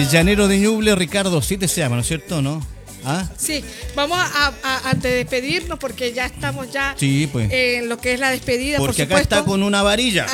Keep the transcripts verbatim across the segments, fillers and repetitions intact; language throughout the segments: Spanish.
El llanero de Ñuble, Ricardo, sí te se llama, ¿no es cierto? ¿No? ¿Ah? Sí, vamos a, a, antes de despedirnos, porque ya estamos ya sí, pues. en lo que es la despedida. Porque por acá está con una varilla.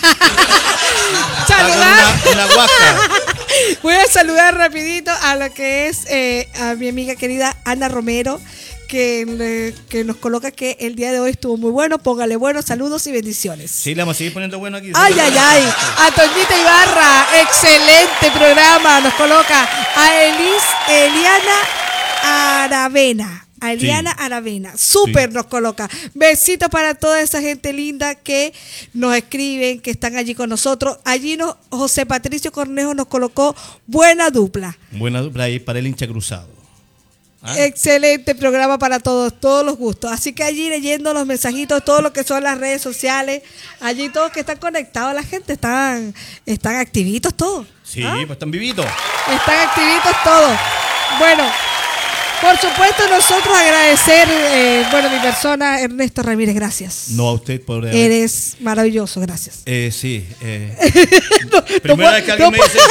Saludar. Una, una guasca. Voy a saludar rapidito a lo que es eh, a mi amiga querida Ana Romero, que, que nos coloca que el día de hoy estuvo muy bueno. Póngale bueno, saludos y bendiciones. Sí, le vamos a seguir poniendo bueno aquí. Ay, ay, ay. A Toñita Ibarra, excelente programa. Nos coloca a Elis, Eliana Aravena. A Eliana sí. Aravena. Súper sí. Nos coloca. Besitos para toda esa gente linda que nos escriben, que están allí con nosotros. Allí nos, José Patricio Cornejo nos colocó buena dupla. Buena dupla ahí para el hincha cruzado. ¿Ah? Excelente programa para todos, todos los gustos. Así que allí leyendo los mensajitos, todo lo que son las redes sociales, allí todos que están conectados, la gente están, están activitos todos. Sí, ¿ah? Pues están vivitos. Están activitos todos. Bueno, por supuesto nosotros agradecer, eh, bueno, mi persona, Ernesto Ramírez, gracias. No a usted por... Haber... Eres maravilloso, gracias. Eh, sí. Eh. no, Primera no, vez que alguien no, me dice...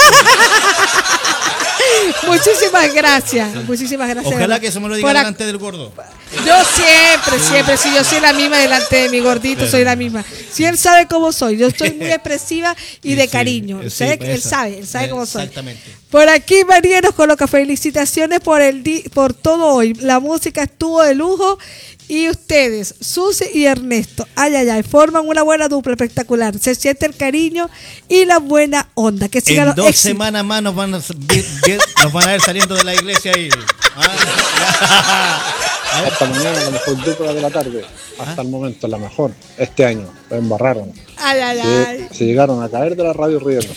Muchísimas gracias, sí. Muchísimas gracias. Ojalá que eso me lo diga delante del gordo. Yo siempre, siempre, si yo soy la misma delante de mi gordito, pero, soy la misma. Si él sabe cómo soy, yo soy muy expresiva y de sí, cariño. Sí, ¿sabe? Él sabe, él sabe cómo soy. Exactamente. Por aquí María nos coloca felicitaciones por el di- por todo hoy. La música estuvo de lujo y ustedes, Susi y Ernesto, ay, ay, ay, forman una buena dupla espectacular. Se siente el cariño y la buena onda. Que sigan en dos éxitos. semanas más nos van a, nos van a ver saliendo de la iglesia ahí. Ah, hasta mañana la mejor dupla de la tarde. Hasta ¿Ah? el momento la mejor. Este año lo embarraron. Ay, ay, se, ay. se llegaron a caer de la radio riendo.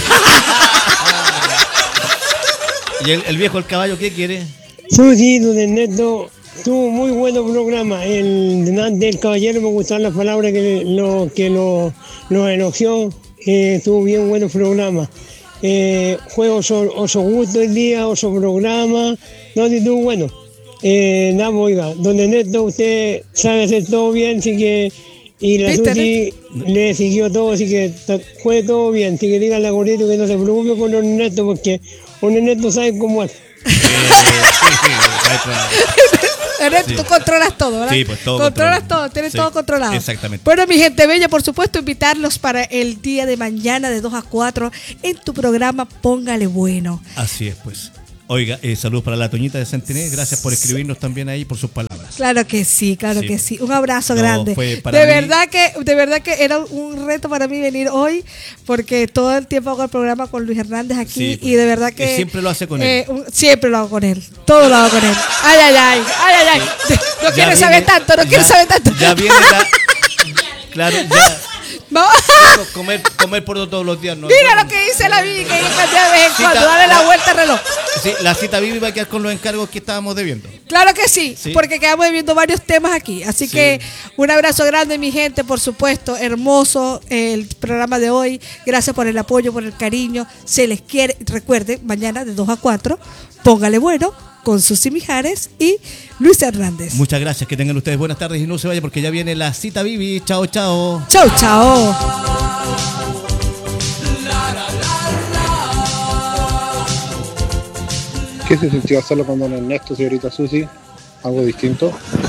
¿Y el, el viejo el caballo qué quiere? Susi, don Ernesto, tuvo muy bueno programa. El del caballero me gustaron las palabras que lo que lo, lo elogió. Eh, tuvo bien buenos programas. Eh, fue oso, oso gusto el día, oso programa. No, estuvo bueno. Eh, nada, oiga, don Ernesto, usted sabe hacer todo bien, así que. Y la Susi le siguió todo, así que fue todo bien. Así que díganle a Gordito que no se preocupe con don Ernesto, porque don Ernesto sabe cómo es. Ernesto, sí. Tú controlas todo, ¿verdad? Sí, pues todo. Controlas control. todo, tienes sí, todo controlado. Exactamente. Bueno, mi gente bella, por supuesto, invitarlos para el día de mañana de dos a cuatro en tu programa Póngale Bueno. Así es, pues. Oiga, eh, saludos para la Toñita de Santiné. Gracias por escribirnos también ahí, por sus palabras. Claro que sí, claro sí. que sí. Un abrazo no, grande. De mí... verdad que, de verdad que era un reto para mí venir hoy, porque todo el tiempo hago el programa con Luis Hernández aquí sí, pues, y de verdad que siempre lo hace con eh, él. Siempre lo hago con él. Todo lo hago con él. Ay, ay, ay, ay, ay, ay. Sí. No quiero saber tanto, no ya, quiero saber tanto. Ya viene la. Claro, ya. No. Comer, comer por todos los días. No, Mira no, lo que dice la Vivi, que hay que cambiar de vez en cuando, dale la, la vuelta al reloj. Sí, la cita Vivi va a quedar con los encargos que estábamos debiendo. Claro que sí, sí. Porque quedamos debiendo varios temas aquí. Así sí. que un abrazo grande, mi gente, por supuesto. Hermoso el programa de hoy. Gracias por el apoyo, por el cariño. Se les quiere. Recuerden, mañana de dos a cuatro, Póngale Bueno, con Susi Mijares y Luis Hernández. Muchas gracias, que tengan ustedes buenas tardes y no se vayan porque ya viene la cita Vivi. Chao, chao. Chao, chao. ¿Qué se sintió hacerlo con don Ernesto, señorita Susi? ¿Algo distinto?